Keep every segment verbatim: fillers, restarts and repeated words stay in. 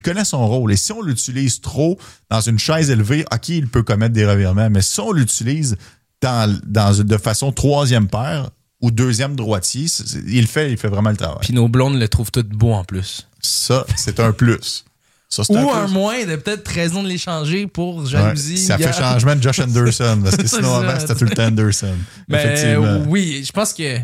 Il connaît son rôle. Et si on l'utilise trop dans une chaise élevée, OK, il peut commettre des revirements. Mais si on l'utilise dans, dans, de façon troisième paire ou deuxième droitier, il fait, il fait vraiment le travail. Puis nos blondes le trouvent tout beau en plus. Ça, c'est un plus. Ça, c'est ou un, un plus. moins de peut-être raison de l'échanger pour jalousie. Ouais, ça gars. fait changement de Josh Anderson. Parce que sinon, avant, c'était tout le temps Anderson. Ben, effectivement. Oui, je pense que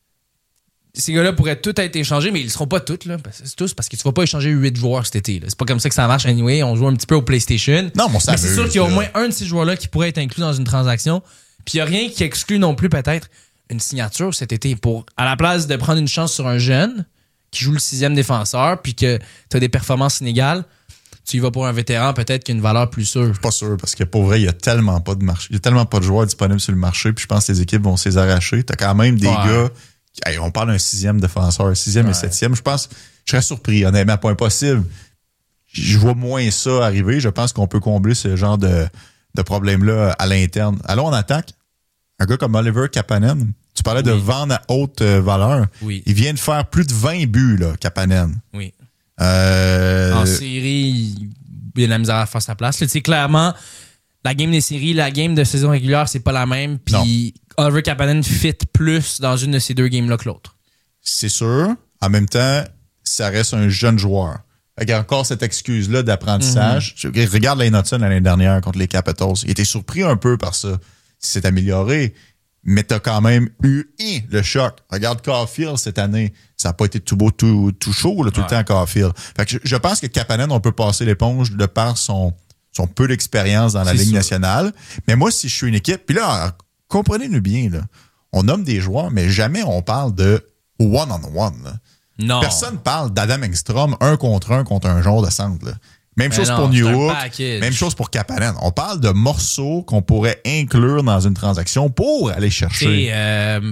ces gars-là pourraient tous être échangés, mais ils ne seront pas tous, là. C'est tous parce que tu ne vas pas échanger huit joueurs cet été. Là. C'est pas comme ça que ça marche anyway. On joue un petit peu au PlayStation. Non, mais, mais c'est sûr qu'il y a au moins un de ces joueurs-là qui pourrait être inclus dans une transaction. Puis il n'y a rien qui exclut non plus peut-être une signature cet été pour, à la place de prendre une chance sur un jeune qui joue le sixième défenseur puis que tu as des performances inégales, tu y vas pour un vétéran peut-être qui a une valeur plus sûre. Je suis pas sûr parce que pour vrai, il y a tellement pas de marché. Il y a tellement pas de joueurs disponibles sur le marché puis je pense que les équipes vont s'y arracher. Tu as quand même des ouais. gars... Hey, on parle d'un sixième défenseur, sixième ouais. et septième. Je pense, je serais surpris, honnêtement, pas impossible. Je vois moins ça arriver. Je pense qu'on peut combler ce genre de, de problème-là à l'interne. Allons en attaque. Un gars comme Oliver Kapanen, tu parlais oui. de vendre à haute valeur. Oui. Il vient de faire plus de vingt buts, là, Kapanen. Oui. Euh... En série, il a de la misère à faire sa place. Tu sais, clairement, la game des séries, la game de saison régulière, c'est pas la même. Puis Oliver Kapanen fit plus dans une de ces deux games-là que l'autre. C'est sûr. En même temps, ça reste un jeune joueur. Il y a encore cette excuse-là d'apprentissage. Mm-hmm. Regarde Lane Hudson l'année dernière contre les Capitals. Il était surpris un peu par ça. Il s'est amélioré. Mais t'as quand même eu hein, le choc. Regarde Caulfield cette année. Ça n'a pas été tout beau, tout, tout chaud là, tout ouais. le temps Caulfield. Fait que je, je pense que Kapanen, on peut passer l'éponge de par son... son peu d'expérience dans la c'est Ligue sûr. nationale. Mais moi, si je suis une équipe, puis là, comprenez-nous bien, là, on nomme des joueurs, mais jamais on parle de one-on-one. Là. Non. Personne parle d'Adam Engstrom un contre un contre un joueur de centre. Là. Même mais chose non, pour Newhook, même chose pour Kapanen. On parle de morceaux qu'on pourrait inclure dans une transaction pour aller chercher. Et euh,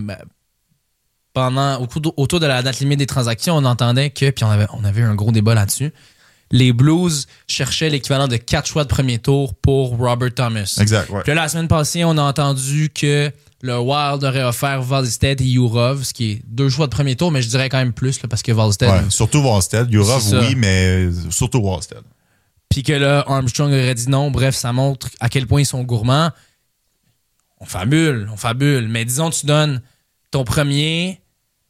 pendant, autour de la date limite des transactions, on entendait que, puis on avait, on avait eu un gros débat là-dessus, les Blues cherchaient l'équivalent de quatre choix de premier tour pour Robert Thomas. Exact, ouais. Puis là, la semaine passée, on a entendu que le Wild aurait offert Wallstedt et Jourov, ce qui est deux choix de premier tour, mais je dirais quand même plus, là, parce que Wallstedt... Ouais, surtout Wallstedt. Jourov, oui, mais surtout Wallstedt. Puis que là, Armstrong aurait dit non. Bref, ça montre à quel point ils sont gourmands. On fabule, on fabule. Mais disons, tu donnes ton premier...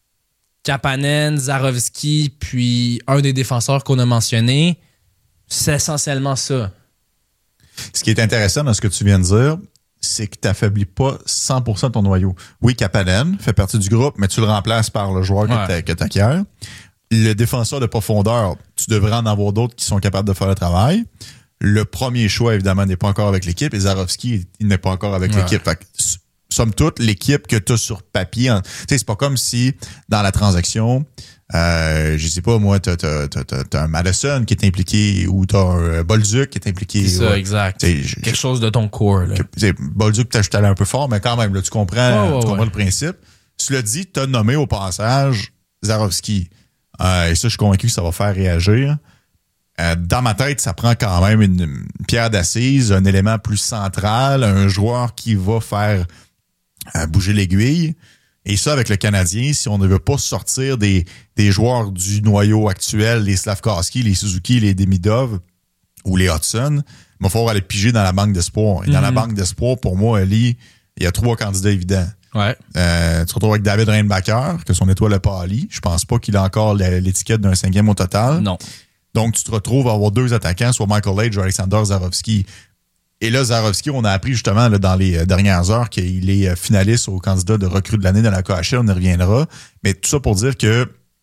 Kapanen, Zarovski, puis un des défenseurs qu'on a mentionné, c'est essentiellement ça. Ce qui est intéressant dans ce que tu viens de dire, c'est que tu n'affaiblis pas cent pour cent ton noyau. Oui, Kapanen fait partie du groupe, mais tu le remplaces par le joueur ouais. que tu acquiers. Le défenseur de profondeur, tu devrais en avoir d'autres qui sont capables de faire le travail. Le premier choix, évidemment, n'est pas encore avec l'équipe, et Zarovski, il n'est pas encore avec ouais. l'équipe. Fait que, somme toute, l'équipe que tu as sur papier, tu sais, c'est pas comme si dans la transaction, euh, je sais pas, moi, t'as, t'as, t'as, t'as un Madison qui est impliqué ou t'as un Bolduc qui est impliqué. C'est ça, ouais. exact. Je, Quelque chose de ton corps. Là. Que, Bolduc, t'as juste allé un peu fort, mais quand même, là, tu comprends, oh, oh, tu comprends ouais. le principe. Tu l'as dit, t'as nommé au passage Zarovski. Euh, et ça, je suis convaincu que ça va faire réagir. Euh, dans ma tête, ça prend quand même une, une pierre d'assise, un élément plus central, un joueur qui va faire à bouger l'aiguille. Et ça, avec le Canadien, si on ne veut pas sortir des, des joueurs du noyau actuel, les Slavkovski, les Suzuki, les Demidov ou les Hudson, il va falloir aller piger dans la banque d'espoir. Et dans mm-hmm. la banque d'espoir, pour moi, Ali, il y a trois candidats évidents. Ouais. Euh, tu te retrouves avec David Reinbacher, que son étoile n'a pas Ali. Je pense pas qu'il a encore l'étiquette d'un cinquième au total. Non. Donc, tu te retrouves à avoir deux attaquants, soit Michael Age ou Alexander Zarovski. Et là, Zarovski, on a appris justement là, dans les dernières heures qu'il est finaliste au candidat de recrue de l'année dans la K H L, on y reviendra. Mais tout ça pour dire que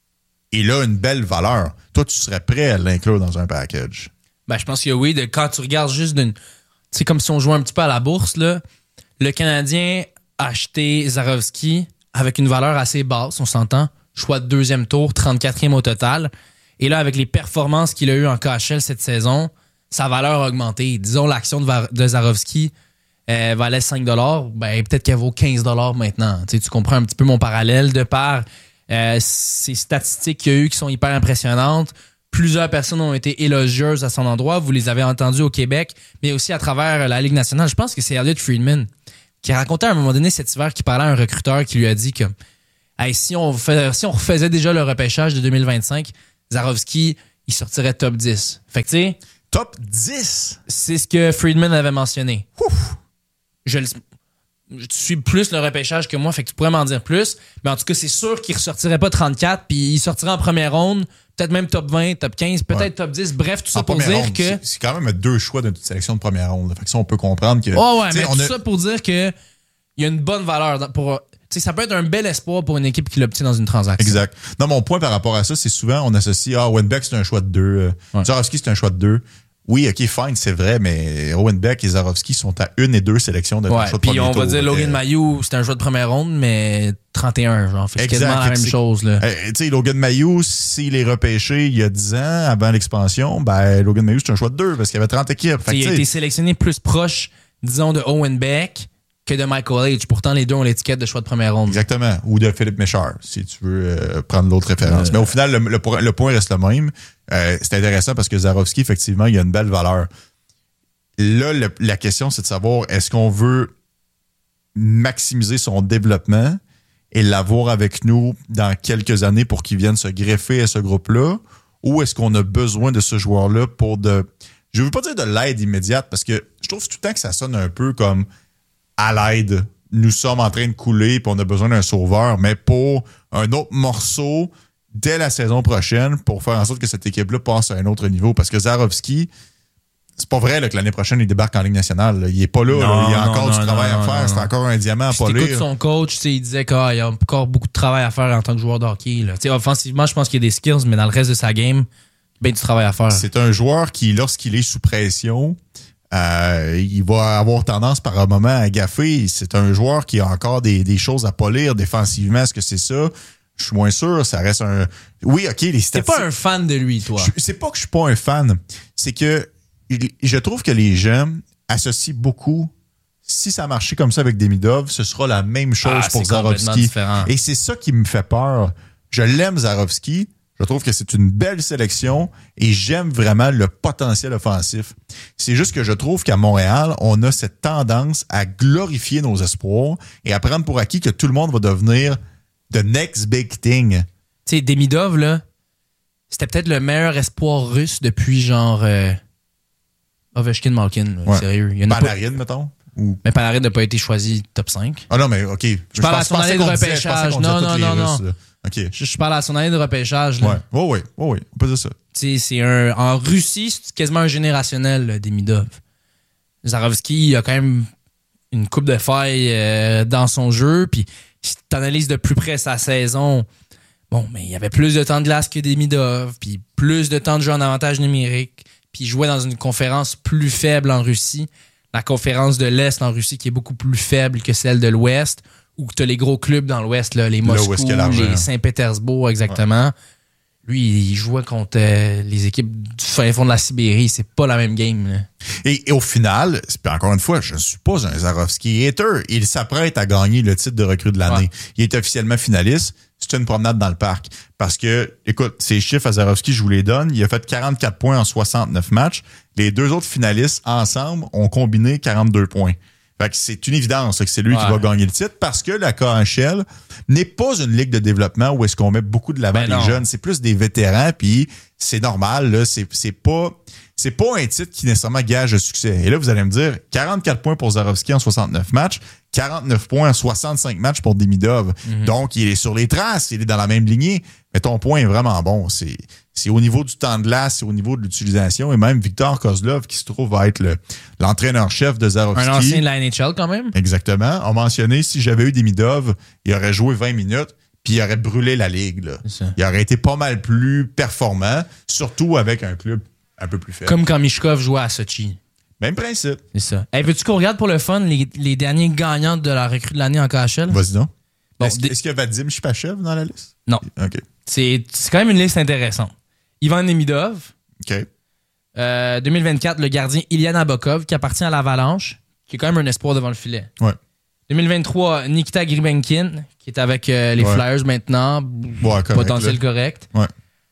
il a une belle valeur. Toi, tu serais prêt à l'inclure dans un package? Ben, je pense que oui. De, quand tu regardes juste d'une... C'est comme si on jouait un petit peu à la bourse, là. Le Canadien a acheté Zarovski avec une valeur assez basse, on s'entend. Choix de deuxième tour, trente-quatrième au total. Et là, avec les performances qu'il a eues en K H L cette saison, sa valeur a augmenté. Disons, l'action de, Va- de Zarovski euh, valait cinq dollars. Ben, peut-être qu'elle vaut quinze dollars maintenant. Tu sais, tu comprends un petit peu mon parallèle de par euh, ces statistiques qu'il y a eu qui sont hyper impressionnantes. Plusieurs personnes ont été élogieuses à son endroit. Vous les avez entendues au Québec, mais aussi à travers la Ligue nationale. Je pense que c'est Elliot Friedman qui a raconté à un moment donné cet hiver qu'il parlait à un recruteur qui lui a dit que hey, si, on fait, si on refaisait déjà le repêchage de deux mille vingt-cinq, Zarovski, il sortirait top dix. Fait que, tu sais... Top dix? C'est ce que Friedman avait mentionné. Ouf. Je le... Tu suis plus le repêchage que moi, fait que tu pourrais m'en dire plus. Mais en tout cas, c'est sûr qu'il ressortirait pas trente-quatre, puis il sortirait en première ronde, peut-être même top vingt, top quinze, peut-être ouais. top dix. Bref, tout ça en pour dire ronde, que... C'est, c'est quand même deux choix d'une sélection de première ronde. Fait que ça, on peut comprendre que... Oh ouais, mais on tout a... ça pour dire que il y a une bonne valeur pour... T'sais, ça peut être un bel espoir pour une équipe qui l'obtient dans une transaction. Exact. Non, mon point par rapport à ça, c'est souvent, on associe, ah, Owen Beck, c'est un choix de deux. Ouais. Zarovski, c'est un choix de deux. Oui, OK, fine, c'est vrai, mais Owen Beck et Zarovski sont à une et deux sélections de ouais, choix de puis premier on tour. va dire Logan Mailloux, c'est un choix de première ronde, mais trente et un, genre. Fait que c'est quasiment la même c'est, chose, là. Euh, tu sais, Logan Mailloux, s'il est repêché il y a dix ans, avant l'expansion, ben, Logan Mailloux, c'est un choix de deux, parce qu'il y avait trente équipes. Fait il a été sélectionné plus proche, disons, de Owen Beck que de Michael H. Pourtant, les deux ont l'étiquette de choix de première ronde. Exactement. Ou de Philippe Méchard, si tu veux euh, prendre l'autre référence. Euh... Mais au final, le, le, le point reste le même. Euh, c'est intéressant parce que Zarovski, effectivement, il a une belle valeur. Là, le, la question, c'est de savoir, est-ce qu'on veut maximiser son développement et l'avoir avec nous dans quelques années pour qu'il vienne se greffer à ce groupe-là, ou est-ce qu'on a besoin de ce joueur-là pour de... Je veux pas dire de l'aide immédiate, parce que je trouve tout le temps que ça sonne un peu comme à l'aide. Nous sommes en train de couler et on a besoin d'un sauveur, mais pour un autre morceau dès la saison prochaine pour faire en sorte que cette équipe-là passe à un autre niveau. Parce que Zarovski, c'est pas vrai là, que l'année prochaine, il débarque en Ligue nationale. Là. Il est pas là. Non, là. Il y a non, encore non, du travail non, à faire. non, c'est non. encore un diamant à si t'écoutes polir. son coach, il disait qu'il y a encore beaucoup de travail à faire en tant que joueur de hockey. Là. Offensivement, je pense qu'il y a des skills, mais dans le reste de sa game, ben du travail à faire. C'est un joueur qui, lorsqu'il est sous pression, euh, il va avoir tendance par un moment à gaffer. C'est un joueur qui a encore des, des choses à polir défensivement. Est-ce que c'est ça? Je suis moins sûr. Ça reste un... Oui, OK, les statistiques... T'es pas un fan de lui, toi. Je, c'est pas que je suis pas un fan. C'est que je trouve que les gens associent beaucoup... Si ça a marché comme ça avec Demidov, ce sera la même chose ah, pour Zarovski. Et c'est ça qui me fait peur. Je l'aime, Zarovski. Je trouve que c'est une belle sélection et j'aime vraiment le potentiel offensif. C'est juste que je trouve qu'à Montréal, on a cette tendance à glorifier nos espoirs et à prendre pour acquis que tout le monde va devenir the next big thing. Tu sais, Demidov, là, c'était peut-être le meilleur espoir russe depuis genre euh, Ovechkin Malkin. Ouais. Sérieux. Il y en a Panarin, pas... mettons. Ou... Mais Panarin n'a pas été choisi top cinq. Ah non, mais OK. Je, je parle à son année de repêchage. Disait, non, non, non, non. Russes, okay. je, je parle à son année de repêchage. Là. Ouais, oh, oui, oh, oui, on peut dire ça. T'sais, c'est un, en Russie, c'est quasiment un générationnel, là, Demidov. Zarovski a quand même une coupe de failles euh, dans son jeu. Puis si tu analyses de plus près sa saison, bon, mais il y avait plus de temps de glace que Demidov, puis plus de temps de jeu en avantage numérique, puis il jouait dans une conférence plus faible en Russie. La conférence de l'Est en Russie qui est beaucoup plus faible que celle de l'Ouest, où tu as les gros clubs dans l'Ouest, là, les Moscou, les Saint-Pétersbourg, exactement. Ouais. Lui, il jouait contre euh, les équipes du fin fond de la Sibérie. C'est pas la même game. Là. Et, et au final, encore une fois, je ne suis pas un Zarovski hater. Il s'apprête à gagner le titre de recrue de l'année. Ouais. Il est officiellement finaliste. C'est une promenade dans le parc. Parce que, écoute, ces chiffres à Zarovski, je vous les donne. Il a fait quarante-quatre points en soixante-neuf matchs. Les deux autres finalistes, ensemble, ont combiné quarante-deux points. Fait que c'est une évidence que c'est lui ouais. qui va gagner le titre parce que la K H L n'est pas une ligue de développement où est-ce qu'on met beaucoup de l'avant ben les jeunes. C'est plus des vétérans, puis c'est normal. Là, c'est, c'est pas c'est pas un titre qui nécessairement gage le succès. Et là, vous allez me dire, quarante-quatre points pour Zarovski en soixante-neuf matchs, quarante-neuf points en soixante-cinq matchs pour Demidov. Mm-hmm. Donc, il est sur les traces, il est dans la même lignée. Mais ton point est vraiment bon. C'est, c'est au niveau du temps de glace, c'est au niveau de l'utilisation. Et même Victor Kozlov, qui se trouve à être le, l'entraîneur-chef de Zarovski. Un ancien de la N H L quand même. Exactement. A mentionné, si j'avais eu Demidov, il aurait joué vingt minutes, puis il aurait brûlé la ligue. Là. Il aurait été pas mal plus performant, surtout avec un club un peu plus faible. Comme quand Mishkov jouait à Sochi. Même principe. C'est ça. Hey, veux-tu qu'on regarde pour le fun les, les derniers gagnants de la recrue de l'année en K H L? Vas-y donc. Bon, est-ce, des... est-ce qu'il y a Vadim Shipachev dans la liste? Non. OK. C'est, c'est quand même une liste intéressante. Ivan Demidov. OK. Euh, deux mille vingt-quatre, le gardien Ilya Nabokov, qui appartient à l'Avalanche, qui est quand même un espoir devant le filet. Ouais. deux mille vingt-trois, Nikita Gribenkin, qui est avec euh, les ouais. Flyers maintenant. Ouais, correct, potentiel là. correct. Ouais.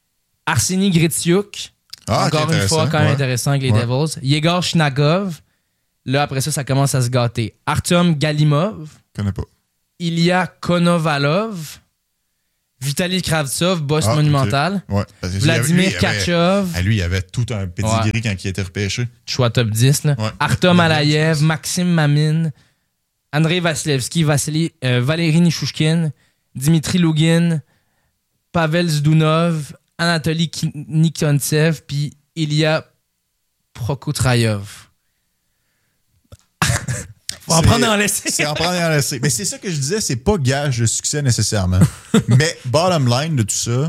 Arseny Gritsuk. Ah, encore une fois, quand même ouais. intéressant avec les ouais. Devils. Yegor Shnagov. Là, après ça, ça commence à se gâter. Artem Galimov. Je connais pas. Ilya Konovalov. Vitali Kravtsov, boss Ah, monumental. okay. Ouais, parce que Vladimir lui, il avait- Kachov, Ah, lui, il avait tout un pedigree Ouais. quand il était repêché. choix top dix. Là. Ouais. Artem Ouais. Alayev, Maxime Mamine, Andrei Vasilevski, Vassili, euh, Valérie Nishushkin, Dimitri Lougin, Pavel Zdunov, Anatoly Ki- Nikontsev, puis Ilya Prokotrayov. Faut en C'est- prendre et en laisser. C'est en prendre et en laisser. Mais c'est ça que je disais, c'est pas gage de succès nécessairement. Mais bottom line de tout ça,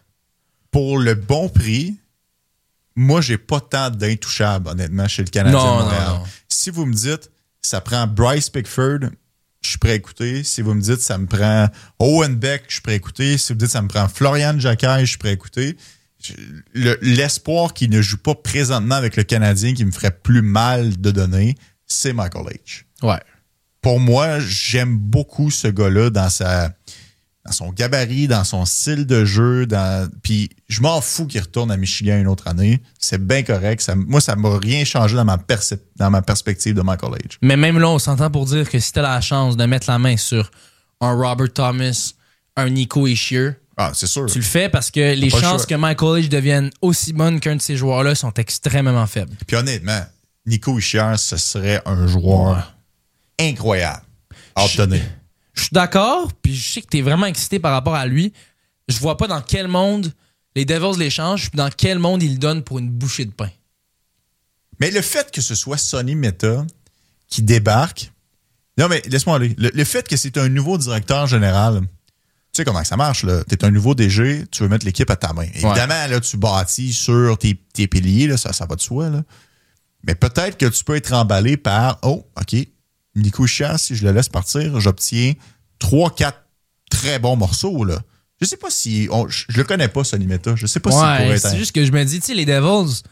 pour le bon prix, moi, j'ai pas tant d'intouchables, honnêtement, chez le Canadien Non, de Montréal. non, non. Si vous me dites, ça prend Bryce Pickford, je suis prêt à écouter. Si vous me dites, ça me prend Owen Beck, je suis prêt à écouter. Si vous me dites, ça me prend Florian Jacquet, je suis prêt à écouter. Le- l'espoir qui ne joue pas présentement avec le Canadien, qui me ferait plus mal de donner, c'est Michael H. Ouais. Pour moi, j'aime beaucoup ce gars-là dans sa dans son gabarit, dans son style de jeu, dans puis je m'en fous qu'il retourne à Michigan une autre année. C'est bien correct. Ça, moi, ça m'a rien changé dans ma, percep- dans ma perspective de Michael H. Mais même là, on s'entend pour dire que si t'as la chance de mettre la main sur un Robert Thomas, un Nico Hischier, Ah, c'est sûr. tu le fais parce que les pas le chances choix. que Michael H devienne aussi bonne qu'un de ces joueurs-là sont extrêmement faibles. Puis honnêtement, Nico Hischier, ce serait un joueur incroyable à Je- obtenir. Je suis d'accord, puis je sais que t'es vraiment excité par rapport à lui. Je vois pas dans quel monde les Devils l'échangent, puis dans quel monde ils le donnent pour une bouchée de pain. Mais le fait que ce soit Sonny Meta qui débarque, non mais laisse-moi aller. Le, le fait que c'est un nouveau directeur général, tu sais comment ça marche, là. T'es un nouveau D G, tu veux mettre l'équipe à ta main. Évidemment, là, tu bâtis sur tes, tes piliers, là, ça, ça va de soi, là. Mais peut-être que tu peux être emballé par, oh, OK, Nico Hischier, si je le laisse partir, j'obtiens trois, quatre très bons morceaux, là. Je sais pas si, on- je, je le connais pas, Sonny Meta. Je sais pas s'il pourrait Ouais, être c'est un- juste que je me dis, tu sais, les Devils,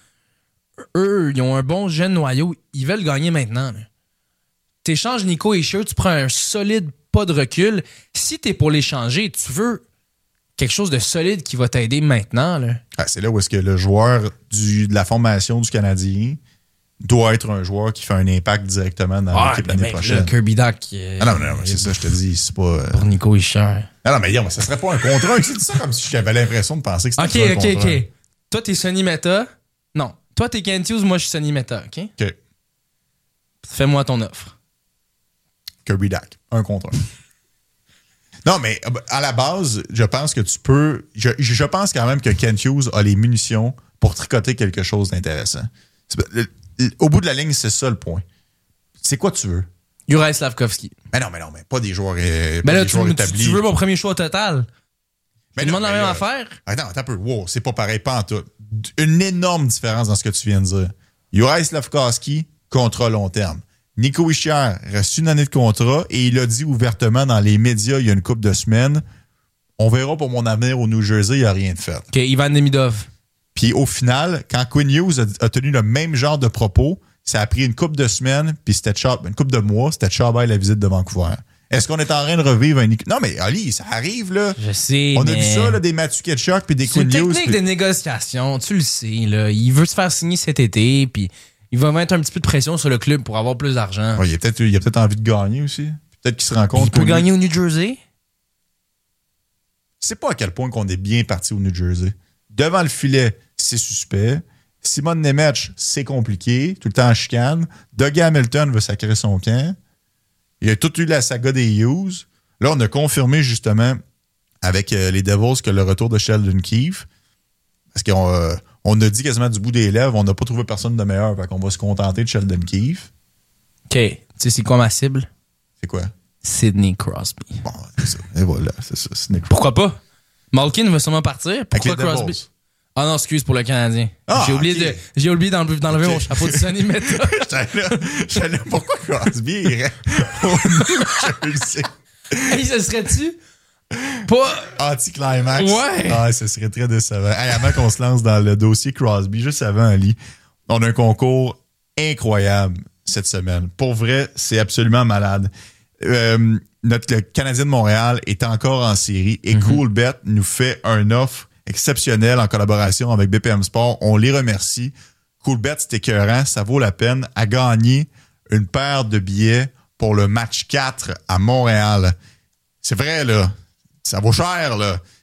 eux, ils ont un bon jeune noyau. Ils veulent gagner maintenant. là. T'échanges Nico Hischier, tu prends un solide pas de recul. Si t'es pour l'échanger, tu veux quelque chose de solide qui va t'aider maintenant. Là. Ah, c'est là où est-ce que le joueur du, de la formation du Canadien doit être un joueur qui fait un impact directement dans Ah, l'équipe mais l'année mec, prochaine. là, Kirby Doc. euh, Ah non, non, non, c'est ça, je te dis, c'est pas... euh, Pour Nico Hischier. Ah non, mais non, mais ça serait pas un contrat. Tu dis ça comme si j'avais l'impression de penser que c'était Ok, pas un ok, contrat. ok. Toi, t'es Sonny Meta. Non. Toi, t'es Kent Hughes, moi, je suis Sonny Meta, ok? OK. Fais-moi ton offre. Kirby Dack, un contre un. Non, mais euh, à la base, je pense que tu peux... Je, je pense quand même que Kent Hughes a les munitions pour tricoter quelque chose d'intéressant. C'est- le- le- Au bout de la ligne, c'est ça le point. C'est quoi tu veux? Juraj Slavkovski. Mais non, mais non, mais pas des joueurs, euh, Ben pas là, des tu, joueurs tu- établis. tu veux mon premier choix total? Mais Tu non, demandes la mais même là- affaire? Attends, attends un peu. Wow, c'est pas pareil, pas en tout. Une énorme différence dans ce que tu viens de dire. Juraj Slavkovski, contrat long terme. Nico Hischier reste une année de contrat et il a dit ouvertement dans les médias il y a une couple de semaines, on verra pour mon avenir au New Jersey, il n'y a rien de fait. Ok, Ivan Demidov. Puis au final, quand Quinn Hughes a, a tenu le même genre de propos, ça a pris une couple de semaines, puis c'était Chab- une couple de mois, c'était Chabert la visite de Vancouver. Est-ce qu'on est en train de revivre un Nico... Non, mais Ali, ça arrive, là. Je sais, On mais... a vu ça, là, des Matthew Ketchuk puis des C'est une Quinn Hughes. technique puis- de négociation, tu le sais, là. Il veut se faire signer cet été, puis il va mettre un petit peu de pression sur le club pour avoir plus d'argent. Ouais, il a peut-être il a peut-être envie de gagner aussi. Peut-être qu'il se rend compte Il peut que gagner au New Jersey? Je sais pas à quel point qu'on est bien parti au New Jersey. Devant le filet, c'est suspect. Simon Nemec, c'est compliqué, tout le temps en chicane. Doug Hamilton veut sacrer son camp. Il y a tout eu la saga des Hughes. Là, on a confirmé justement avec euh, les Devils que le retour de Sheldon Keefe, parce qu'on euh, on a dit quasiment du bout des lèvres, on n'a pas trouvé personne de meilleur, fait qu'on va se contenter de Sheldon Keefe. OK. Tu sais, c'est quoi ma cible? C'est quoi? Sidney Crosby. Bon, c'est ça. Et voilà, c'est ça. C'est Nick- Pourquoi pas? Malkin va sûrement partir. Avec Pourquoi les Crosby? Devils. Ah non, excuse pour le Canadien. Ah, j'ai oublié ok. de, j'ai oublié d'enlever, d'enlever Ok. mon chapeau de Sonny Meta. J'étais là, j'étais là, pourquoi Crosby irait au New Jersey? Hey, ce serait-tu? Pas... Anti-climax. Ouais. Ah, ce serait très décevant. Hey, avant qu'on se lance dans le dossier Crosby, juste avant, Ali, on a un concours incroyable cette semaine. Pour vrai, c'est absolument malade. Euh, notre le Canadien de Montréal est encore en série et Mm-hmm. Coolbet nous fait un offre exceptionnelle en collaboration avec B P M Sport. On les remercie. Coolbet, c'est écœurant. Ça vaut la peine à gagner une paire de billets pour le match quatre à Montréal. C'est vrai, là. Ça vaut cher, là.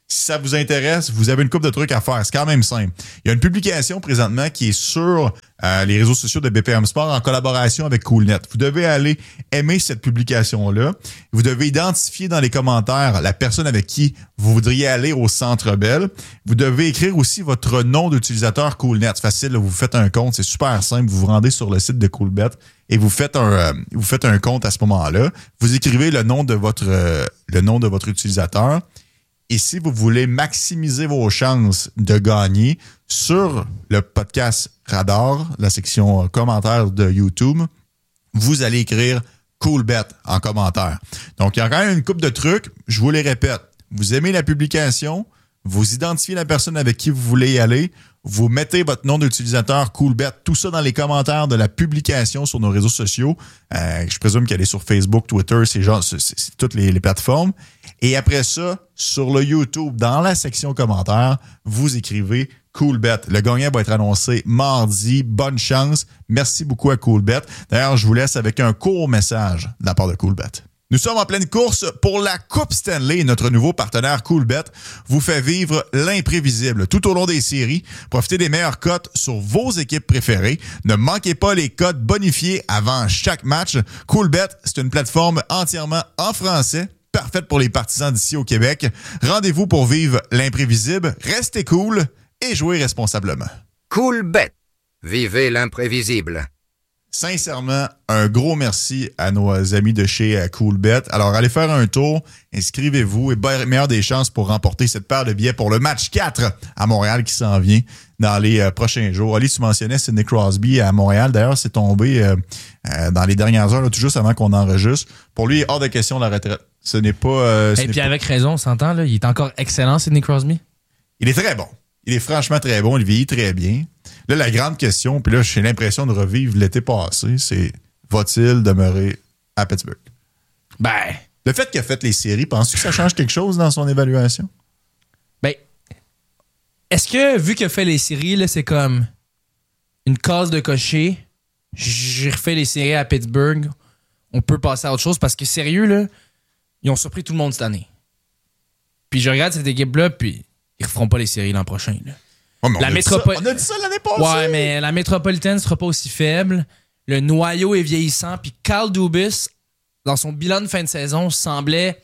Si ça vous intéresse, vous avez une couple de trucs à faire. C'est quand même simple. Il y a une publication présentement qui est sur euh, les réseaux sociaux de B P M Sport en collaboration avec CoolNet. Vous devez aller aimer cette publication-là. Vous devez identifier dans les commentaires la personne avec qui vous voudriez aller au Centre Bell. Vous devez écrire aussi votre nom d'utilisateur CoolNet. C'est facile, là, vous faites un compte, c'est super simple. Vous vous rendez sur le site de CoolBet et vous faites un euh, vous faites un compte à ce moment-là. Vous écrivez le nom de votre euh, le nom de votre utilisateur. Et si vous voulez maximiser vos chances de gagner sur le podcast Radar, la section commentaires de YouTube, vous allez écrire CoolBet en commentaire. Donc, il y a quand même une couple de trucs. Je vous les répète. Vous aimez la publication, vous identifiez la personne avec qui vous voulez y aller, vous mettez votre nom d'utilisateur CoolBet, tout ça dans les commentaires de la publication sur nos réseaux sociaux. Euh, je présume qu'elle est sur Facebook, Twitter, c'est genre, c'est, c'est toutes les, les plateformes. Et après ça, sur le YouTube, dans la section commentaires, vous écrivez CoolBet. Le gagnant va être annoncé mardi. Bonne chance. Merci beaucoup à CoolBet. D'ailleurs, je vous laisse avec un court message de la part de CoolBet. Nous sommes en pleine course pour la Coupe Stanley. Notre nouveau partenaire CoolBet vous fait vivre l'imprévisible tout au long des séries. Profitez des meilleures cotes sur vos équipes préférées. Ne manquez pas les cotes bonifiées avant chaque match. CoolBet, c'est une plateforme entièrement en français, parfaite pour les partisans d'ici au Québec. Rendez-vous pour vivre l'imprévisible. Restez cool et jouez responsablement. CoolBet. Vivez l'imprévisible. Sincèrement, un gros merci à nos amis de chez CoolBet. Alors, allez faire un tour, inscrivez-vous et meilleure des chances pour remporter cette paire de billets pour le match quatre à Montréal qui s'en vient dans les euh, prochains jours. Ali, tu mentionnais Sidney Crosby à Montréal. D'ailleurs, c'est tombé euh, euh, dans les dernières heures, là, tout juste avant qu'on enregistre. Pour lui, hors de question de la retraite. Ce n'est pas... Euh, ce Et n'est puis pas... avec raison, on s'entend, là, il est encore excellent, Sidney Crosby. Il est très bon. Il est franchement très bon. Il vieillit très bien. Là, la grande question, puis là, j'ai l'impression de revivre l'été passé, c'est va-t-il demeurer à Pittsburgh? Ben... Le fait qu'il a fait les séries, penses-tu que ça change quelque chose dans son évaluation? Ben... Est-ce que, vu qu'il a fait les séries, là, c'est comme une case de cocher, j'ai refait les séries à Pittsburgh, on peut passer à autre chose, parce que sérieux, là, ils ont surpris tout le monde cette année. Puis je regarde cette équipe-là, puis ils referont pas les séries l'an prochain, là. Oh, on, la a métropole... on a dit ça l'année passée. Ouais, mais la métropolitaine sera pas aussi faible. Le noyau est vieillissant. Puis Kyle Dubas, dans son bilan de fin de saison, semblait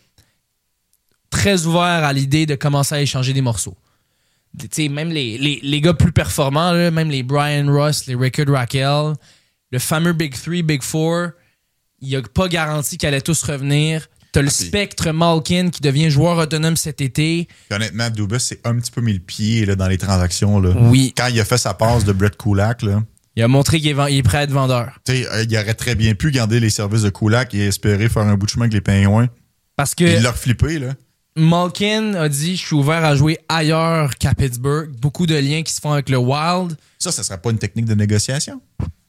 très ouvert à l'idée de commencer à échanger des morceaux. T'sais, même les, les, les gars plus performants, là, même les Brian Russ, les Rickard Raquel, le fameux Big Three, Big Four, il n'y a pas garanti qu'ils allaient tous revenir. T'as le ah, spectre Malkin qui devient joueur autonome cet été. Puis honnêtement, Dubas s'est un petit peu mis le pied là, dans les transactions. Là. Oui. Quand il a fait sa passe de Brett Kulak, là, il a montré qu'il est, il est prêt à être vendeur. T'sais, il aurait très bien pu garder les services de Kulak et espérer faire un bout de chemin avec les Pingouins. Parce que il l'a reflippé, là. Malkin a dit « Je suis ouvert à jouer ailleurs qu'à Pittsburgh. » Beaucoup de liens qui se font avec le Wild. Ça, ça serait pas une technique de négociation?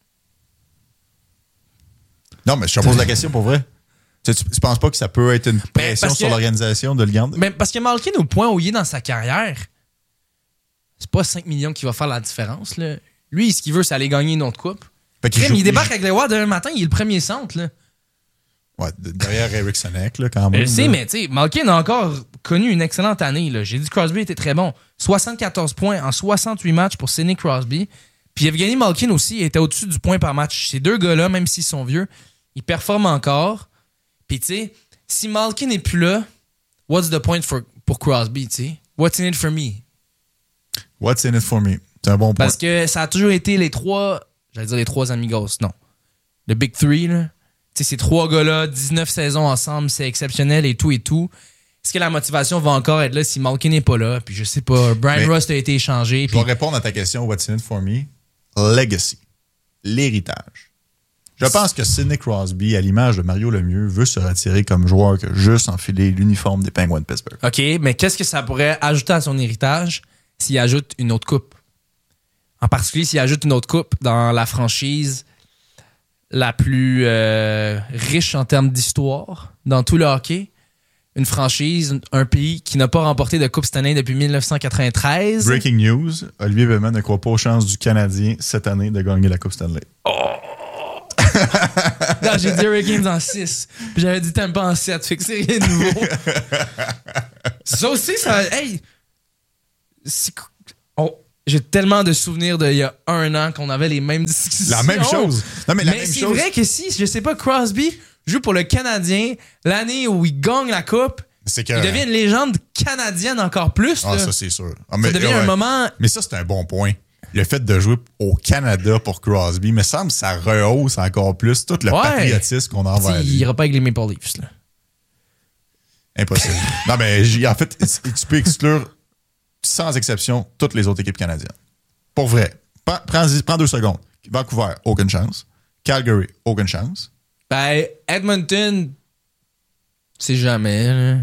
Non, mais je te pose la question pour vrai. Tu, tu, tu penses pas que ça peut être une pression sur que, l'organisation de le garder? Mais parce que Malkin, au point où il est dans sa carrière, c'est pas cinq millions qui va faire la différence. Là. Lui, ce qu'il veut, c'est aller gagner une autre coupe. Crème, joue, il débarque il... avec le Wild demain matin, il est le premier centre. Là. Ouais, derrière Eric Sonek, là, quand même. Je sais, mais tu sais, Malkin a encore connu une excellente année. Là. J'ai dit que Crosby était très bon. soixante-quatorze points en soixante-huit matchs pour Sidney Crosby. Puis Evgeny Malkin aussi était au-dessus du point par match. Ces deux gars-là, même s'ils sont vieux, ils performent encore. Puis tu sais, si Malkin n'est plus là, what's the point for, pour Crosby, tu sais? What's in it for me? What's in it for me? C'est un bon point. Parce que ça a toujours été les trois, j'allais dire les trois amigos, non. Le Big Three, là. Tu sais, ces trois gars-là, dix-neuf saisons ensemble, c'est exceptionnel et tout et tout. Est-ce que la motivation va encore être là si Malkin n'est pas là? Puis je sais pas, Brian Rust a été échangé. Je puis... vais répondre à ta question, what's in it for me? Legacy. L'héritage. Je pense que Sidney Crosby, à l'image de Mario Lemieux, veut se retirer comme joueur que juste enfiler l'uniforme des Penguins de Pittsburgh. OK, mais qu'est-ce que ça pourrait ajouter à son héritage s'il ajoute une autre coupe? En particulier, s'il ajoute une autre coupe dans la franchise la plus euh, riche en termes d'histoire dans tout le hockey. Une franchise, un pays qui n'a pas remporté de Coupe Stanley depuis dix-neuf cent quatre-vingt-treize. Breaking news, Olivier Bellemare ne croit pas aux chances du Canadien cette année de gagner la Coupe Stanley. Oh! Non, j'ai dit Hurricanes en six. Puis j'avais dit Tampa en sept. Fait que c'est rien de nouveau. Ça aussi, ça. Hey! C'est... Oh, j'ai tellement de souvenirs d'il y a un an qu'on avait les mêmes discussions. La même chose. Non, mais la mais même c'est chose. vrai que si, je sais pas, Crosby joue pour le Canadien l'année où il gagne la Coupe, C'est que, il devient une légende canadienne encore plus. Ah, là. ça, c'est sûr. Ah, Ça mais, devient ouais. un moment. Mais ça, c'est un bon point. Le fait de jouer au Canada pour Crosby, me semble que ça rehausse encore plus tout le Ouais. patriotisme qu'on a envers Il lui. ira pas avec les Maple Leafs. Là. Impossible. Non, mais j'ai- en fait, tu peux exclure sans exception toutes les autres équipes canadiennes. Pour vrai. Prends, prends, prends deux secondes. Vancouver, aucune chance. Calgary, aucune chance. Ben, Edmonton, c'est jamais. Là.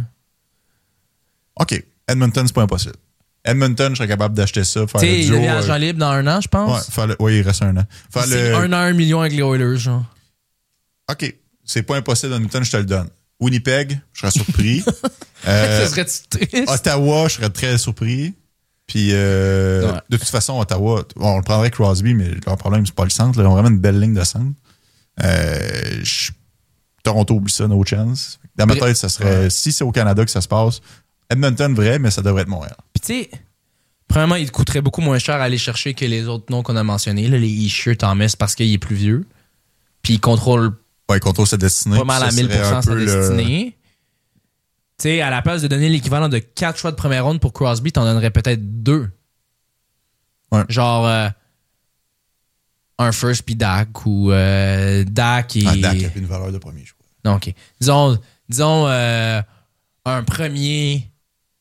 OK. Edmonton, c'est pas impossible. Edmonton, je serais capable d'acheter ça. Faire Tu le sais, il duo, devient euh, agent libre dans un an, je ouais, pense. faire le- ouais, il reste un an. Faire C'est le- un an, un million avec les Oilers, genre. OK. C'est pas impossible, Edmonton, je te le donne. Winnipeg, je serais surpris. Euh, Ça serait triste. Ottawa, je serais très surpris. Puis, euh, Ouais. de toute façon, Ottawa, on le prendrait Crosby, mais leur problème, c'est pas le centre. Là. Ils ont vraiment une belle ligne de centre. Euh, je- Toronto, oublie ça, no chance. Dans ma Mais- tête, ça serait, Ouais. si c'est au Canada que ça se passe, Edmonton, vrai, mais ça devrait être Montréal. Puis tu sais, premièrement, il te coûterait beaucoup moins cher à aller chercher que les autres noms qu'on a mentionnés, là, les Isher Thomas, parce qu'il est plus vieux. Puis il contrôle Ouais, il contrôle sa destinée. pas mal à puis ça mille pour serait un cent sa peu le- destinée. Tu sais, à la place de donner l'équivalent de quatre choix de première ronde pour Crosby, t'en donnerais peut-être deux. Ouais. Genre euh, un first puis Dak ou euh, Dak et... Ah, Dak a une valeur de premier choix. Non, OK. Disons, disons euh, un premier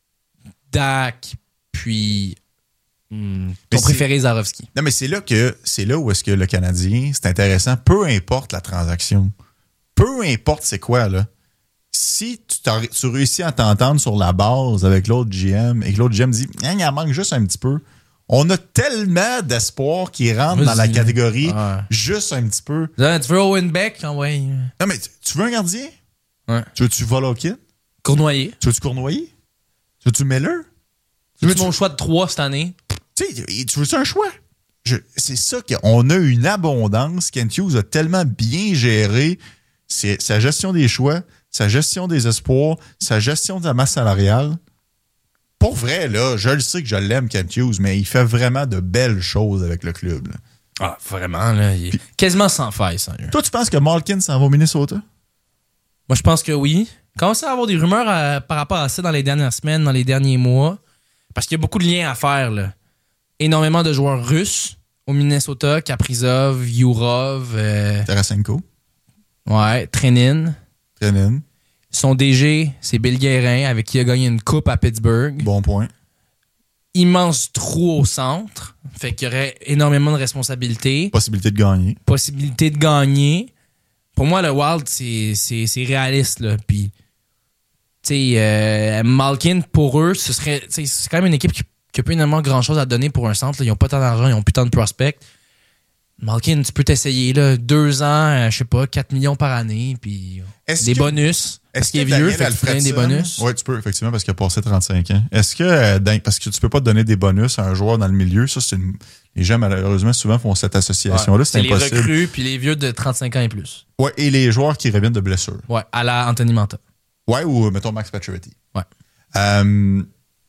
Dak, puis hmm, ton Mais préféré Zarovski. Non, mais c'est là que c'est là où est-ce que le Canadien, c'est intéressant, peu importe la transaction, peu importe c'est quoi, là. Si tu, t'as- tu réussis à t'entendre sur la base avec l'autre G M et que l'autre G M dit hein, il en manque juste un petit peu, on a tellement d'espoir qui rentre dans la Vas-y. catégorie Ouais. juste un petit peu. Là, tu veux Owen Beck? Ah ouais. Non, mais tu- tu veux un gardien? Ouais. Tu veux-tu Volokin? Cournoyer. Tu veux-tu Cournoyer? Tu veux-tu Miller? Tu C'est veux-tu mon choix de trois cette année. Tu sais, tu veux-tu un choix? Je- C'est ça qu'on a une abondance. Kent Hughes a tellement bien géré c'est sa gestion des choix, sa gestion des espoirs, sa gestion de la masse salariale. Pour vrai, là, je le sais que je l'aime, Kent Hughes, mais il fait vraiment de belles choses avec le club. Là. Ah, vraiment, là. Il est Puis- quasiment sans faille, sérieux. Toi, tu penses que Malkin s'en va au Minnesota? Moi, je pense que oui. Commence à avoir des rumeurs euh, par rapport à ça dans les dernières semaines, dans les derniers mois. Parce qu'il y a beaucoup de liens à faire, là. Énormément de joueurs russes au Minnesota, Kaprizov, Yurov, euh, Tarasenko, ouais, Trenin. Trenin, Son D G, c'est Bill Guérin, avec qui il a gagné une coupe à Pittsburgh. bon point. Immense trou au centre. Fait qu'il y aurait énormément de responsabilités. Possibilité de gagner. Possibilité de gagner. Pour moi, le Wild, c'est, c'est, c'est réaliste, là. Puis, tu sais, euh, Malkin, pour eux, ce serait, tu sais, c'est quand même une équipe qui n'a pas énormément grand-chose à donner pour un centre. Là. Ils n'ont pas tant d'argent, ils n'ont plus tant de prospects. Malkin, tu peux t'essayer, là, deux ans, euh, je sais pas, quatre millions par année, puis Est-ce des que- bonus. Parce qu'il est vieux, fait que tu peux donner des bonus. Oui, tu peux, effectivement, parce qu'il a passé trente-cinq ans. Est-ce que, euh, dans- parce que tu peux pas donner des bonus à un joueur dans le milieu, ça, c'est une. Les gens, malheureusement, souvent font cette association-là. Ouais, c'est les impossible. recrues, puis les vieux de trente-cinq ans et plus. Ouais, et les joueurs qui reviennent de blessures. Ouais, à la Anthony Manta. Ouais, ou mettons Max Pacioretty. Ouais. Euh,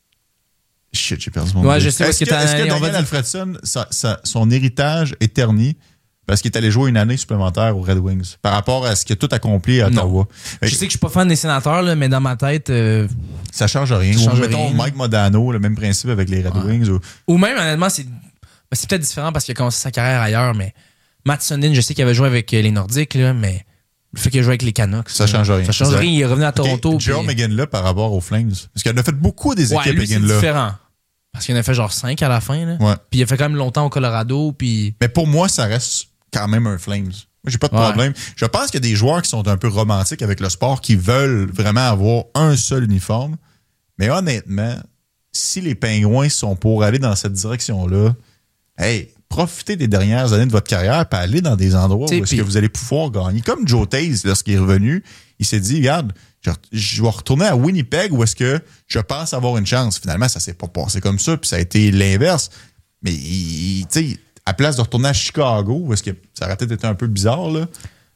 Shit, j'ai perdu mon Ouais, idée. je sais où Est-ce est-ce que, que t'as- est-ce que on va Daniel dire- Alfredson, sa- sa- son héritage est terni parce qu'il est allé jouer une année supplémentaire aux Red Wings par rapport à ce qu'il a tout accompli à Non. Ottawa? Fait Je que sais que je suis pas fan des sénateurs, là, mais dans ma tête, euh, ça change rien. Ça Ou change mettons rien. Mike Modano, le même principe avec les Red Ouais. Wings. Ou... ou même, honnêtement, c'est, ben, c'est peut-être différent parce qu'il a commencé sa carrière ailleurs, mais Matt Sundin, je sais qu'il avait joué avec euh, les Nordiques, là, mais le fait qu'il a joué avec les Canucks. Ça là, change rien. Ça change Exact. rien. Il est revenu à Toronto. Okay, Joe puis- McGinn-là par rapport aux Flames. Parce qu'il en a fait beaucoup des Ouais, équipes, lui, c'est McGinn-là. différent. Parce qu'il en a fait genre cinq à la fin, là. Ouais. Puis il a fait quand même longtemps au Colorado, puis... Mais pour moi, ça reste quand même un Flames. Moi, j'ai pas de Ouais. problème. Je pense qu'il y a des joueurs qui sont un peu romantiques avec le sport, qui veulent vraiment avoir un seul uniforme. Mais honnêtement, si les Pingouins sont pour aller dans cette direction-là, hey, profitez des dernières années de votre carrière et aller dans des endroits T'sais, où est-ce puis- que vous allez pouvoir gagner. Comme Joe Taze, lorsqu'il est revenu, il s'est dit, regarde, je, je vais retourner à Winnipeg où est-ce que je pense avoir une chance. Finalement, ça s'est pas passé comme ça, puis ça a été l'inverse. Mais, il- tu sais, à place de retourner à Chicago, où est-ce que ça aurait peut-être été un peu bizarre, là,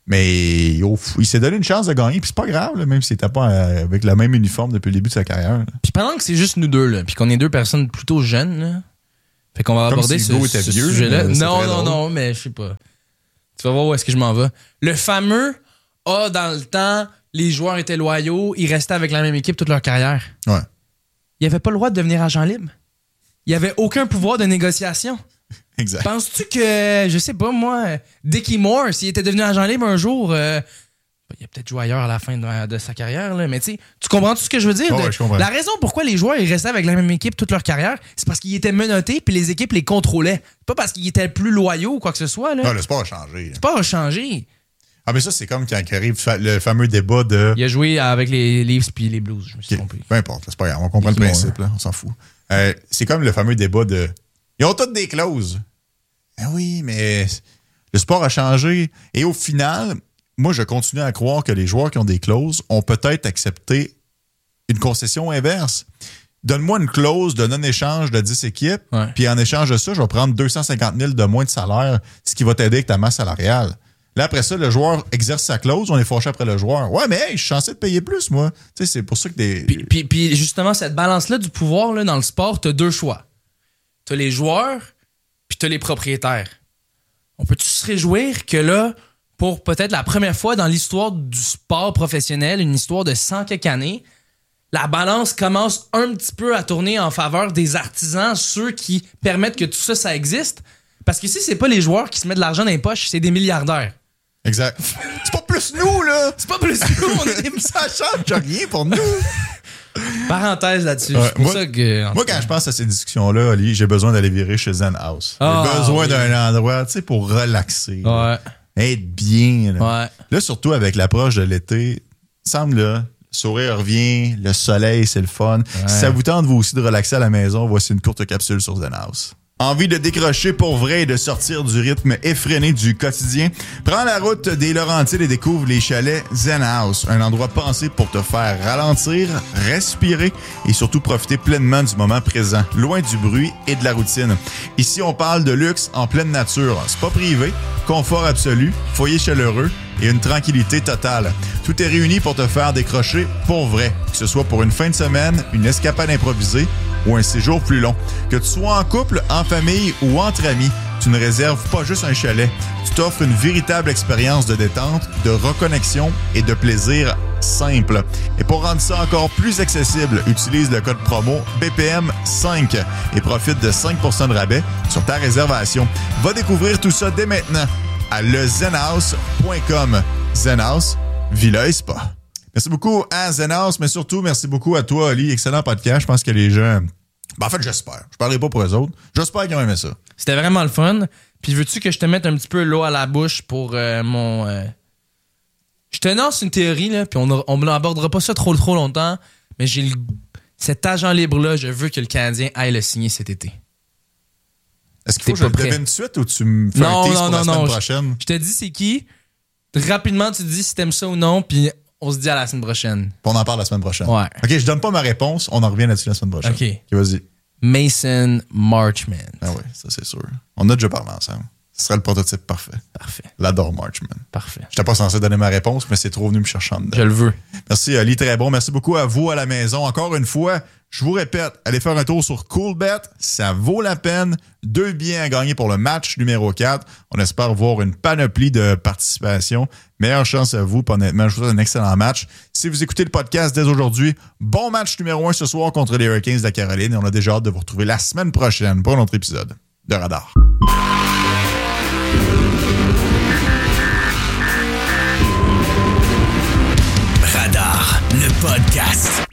Mais oh, il s'est donné une chance de gagner, puis c'est pas grave, là, même s'il n'était pas euh, avec le même uniforme depuis le début de sa carrière. Là. Puis pendant que c'est juste nous deux, là, puis qu'on est deux personnes plutôt jeunes, là, fait qu'on va Comme aborder si ce, Hugo était ce vieux, sujet-là. mais c'est Non, très non, drôle. non, mais je sais pas. Tu vas voir où est-ce que je m'en vais. Le fameux « Ah, dans le temps, les joueurs étaient loyaux, ils restaient avec la même équipe toute leur carrière. » Ouais. Il avait pas le droit de devenir agent libre. Il n'y avait aucun pouvoir de négociation. Exact. Penses-tu que, je sais pas moi, Dickie Moore, s'il était devenu agent libre un jour, euh, il a peut-être joué ailleurs à la fin de, de sa carrière, là, mais tu sais, tu comprends tout ce que je veux dire? Oh, De- ouais, je comprends. La raison pourquoi les joueurs ils restaient avec la même équipe toute leur carrière, c'est parce qu'ils étaient menottés puis les équipes les contrôlaient. Pas parce qu'ils étaient plus loyaux ou quoi que ce soit. Là. Ah, le sport a changé. C'est pas changé. Ah, mais ça, c'est comme quand arrive fa- le fameux débat de... Il a joué avec les Leafs puis les Blues, je me suis Ok, trompé. peu importe, là, c'est pas grave, on comprend le Dickie Moore. principe, là, on s'en fout. Euh, c'est comme le fameux débat de... Ils ont toutes des clauses. Ben oui, mais le sport a changé. Et au final, moi, je continue à croire que les joueurs qui ont des clauses ont peut-être accepté une concession inverse. Donne-moi une clause de non-échange de dix équipes, Ouais. puis en échange de ça, je vais prendre deux cent cinquante mille de moins de salaire, ce qui va t'aider avec ta masse salariale. Là, après ça, le joueur exerce sa clause, on est fâché après le joueur. Ouais, mais hey, je suis censé te payer plus, moi. Tu sais, c'est pour ça que des... Puis, puis, puis justement, cette balance-là du pouvoir là, dans le sport, t'as deux choix. T'as les joueurs, puis t'as les propriétaires. On peut-tu se réjouir que là, pour peut-être la première fois dans l'histoire du sport professionnel, une histoire de cent quelques années, la balance commence un petit peu à tourner en faveur des artisans, ceux qui permettent que tout ça, ça existe. Parce que si c'est pas les joueurs qui se mettent de l'argent dans les poches, c'est des milliardaires. Exact. C'est pas plus nous, là! C'est pas plus que nous, on est des... Ça change rien pour nous! Parenthèse là-dessus. Ouais, c'est pour moi- ça que... Moi, quand je pense à ces discussions-là, Ali, j'ai besoin d'aller virer chez Zen House. J'ai Ah, besoin oui. d'un endroit, tu sais, pour relaxer. là. Ouais, Être bien. Là. ouais. Là, surtout avec l'approche de l'été, il semble, là, le sourire revient, le soleil, c'est le fun. Si ça vous tente, vous aussi, de relaxer à la maison, voici une courte capsule sur Zen House. Envie de décrocher pour vrai et de sortir du rythme effréné du quotidien? Prends la route des Laurentides et découvre les chalets Zen House, un endroit pensé pour te faire ralentir, respirer et surtout profiter pleinement du moment présent, loin du bruit et de la routine. Ici, on parle de luxe en pleine nature, spa privé, confort absolu, foyer chaleureux et une tranquillité totale. Tout est réuni pour te faire décrocher pour vrai, que ce soit pour une fin de semaine, une escapade improvisée ou un séjour plus long. Que tu sois en couple, en famille ou entre amis, tu ne réserves pas juste un chalet. Tu t'offres une véritable expérience de détente, de reconnexion et de plaisir simple. Et pour rendre ça encore plus accessible, utilise le code promo B P M cinq et profite de cinq pour cent de rabais sur ta réservation. Va découvrir tout ça dès maintenant à le zen house point com. Zen House, Villa et Spa. Merci beaucoup à Zen House, mais surtout, merci beaucoup à toi, Ali. Excellent podcast. Je pense que les gens... Ben, en fait, j'espère. Je parlerai pas pour eux autres. J'espère qu'ils ont aimé ça. C'était vraiment le fun. Puis veux-tu que je te mette un petit peu l'eau à la bouche pour euh, mon... euh, Je te lance une théorie, là, puis on n'abordera pas ça trop trop longtemps, mais j'ai le... cet agent libre-là, je veux que le Canadien aille le signer cet été. Est-ce qu'il faut T'es que je pas le prêt. devine tout de suite ou tu me fais Non, un tease non, pour non, la semaine non. prochaine? Je te dis c'est qui. Rapidement, tu te dis si t'aimes ça ou non, puis on se dit à la semaine prochaine. Puis on en parle la semaine prochaine. Ouais. OK, je donne pas ma réponse. On en revient là-dessus la semaine prochaine. OK. OK, vas-y. Mason Marchman. Ah oui, ça c'est sûr. On a déjà parlé ensemble. Ce serait le prototype parfait. Parfait, L'adore Marchman. parfait. J'étais pas censé donner ma réponse, mais c'est trop venu me chercher en dedans. Je le veux. Merci Ali, très bon. Merci beaucoup à vous à la maison. Encore une fois, je vous répète, allez faire un tour sur Coolbet. Ça vaut la peine. Deux billets à gagner pour le match numéro quatre. On espère voir une panoplie de participation. Meilleure chance à vous. Puis honnêtement, je vous souhaite un excellent match. Si vous écoutez le podcast dès aujourd'hui, bon match numéro un ce soir contre les Hurricanes de la Caroline. Et on a déjà hâte de vous retrouver la semaine prochaine pour un autre épisode de Radar. Radar, le podcast.